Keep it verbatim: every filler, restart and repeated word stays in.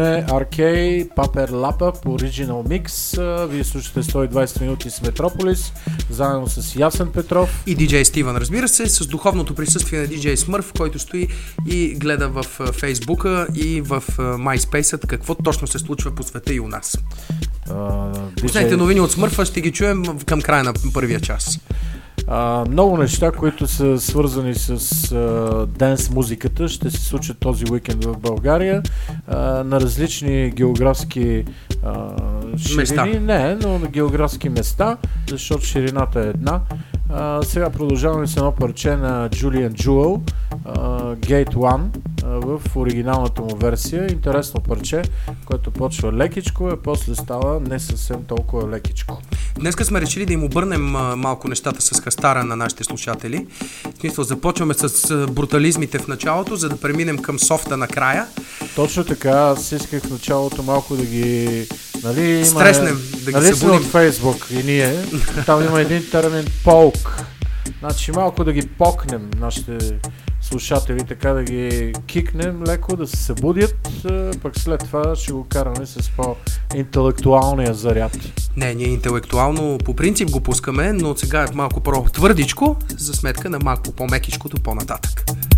Ар Кей, Paper Lapa по Original Mix. Вие слушате сто и двайсет минути с Метрополис, заедно с Ясен Петров и диджей Стивън, разбира се, с духовното присъствие на диджей Смърф, който стои и гледа в Фейсбука и в MySpace какво точно се случва по света и у нас. Uh, Последните новини от Смърфа ще ги чуем към края на първия час. Uh, много неща, които са свързани с uh, денс музиката, ще се случат този уикенд в България uh, на различни географски uh, ширини. Места. Не, но на географски места, защото ширината е една. Uh, сега продължаваме с едно парче на Julian Jewel, uh, Gate One, uh, в оригиналната му версия. Интересно парче, което почва лекичко, а после става не съвсем толкова лекичко. Днеска сме решили да им обърнем uh, малко нещата с хастара на нашите слушатели. В смисъл, започваме с uh, брутализмите в началото, за да преминем към софта накрая. Точно така, аз исках в началото малко да ги... Нали, стреснем, да ги нали събудим. От Фейсбук и ние, там има един термин полк. Значи малко да ги покнем нашите слушатели, така да ги кикнем леко, да се събудят, пък след това ще го караме с по-интелектуалния заряд. Не, ние интелектуално по принцип го пускаме, но сега е малко по-твърдичко, за сметка на малко по-мекичкото по-нататък.